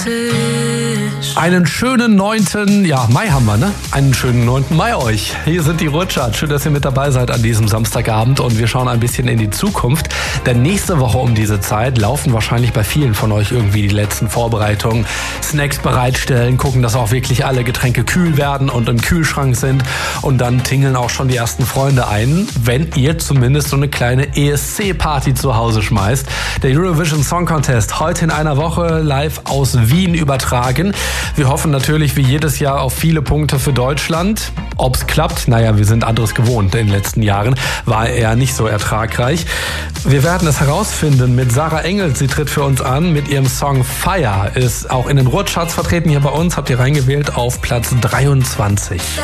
Einen schönen 9. Mai haben wir, ne? Einen schönen 9. Mai euch. Hier sind die Ruhrcharts. Schön, dass ihr mit dabei seid an diesem Samstagabend und wir schauen ein bisschen in die Zukunft. Denn nächste Woche um diese Zeit laufen wahrscheinlich bei vielen von euch irgendwie die letzten Vorbereitungen. Snacks bereitstellen, gucken, dass auch wirklich alle Getränke kühl werden und im Kühlschrank sind. Und dann tingeln auch schon die ersten Freunde ein, wenn ihr zumindest so eine kleine ESC-Party zu Hause schmeißt. Der Eurovision Song Contest heute in einer Woche live aus Wien übertragen. Wir hoffen natürlich wie jedes Jahr auf viele Punkte für Deutschland. Ob's klappt, naja, wir sind anderes gewohnt. In den letzten Jahren war er nicht so ertragreich. Wir werden es herausfinden mit Sarah Engels. Sie tritt für uns an mit ihrem Song Fire. Ist auch in den Ruhrcharts vertreten hier bei uns. Habt ihr reingewählt auf Platz 23.